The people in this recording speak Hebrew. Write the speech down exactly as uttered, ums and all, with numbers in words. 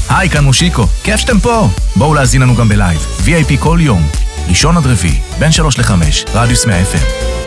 היי, כאן מושיקו, כיף שאתם פה. בואו להזין לנו גם בלייב, וי איי פי כל יום, ראשון עד רביעי, בין שלוש לחמש, רדיוס מאה אף אם.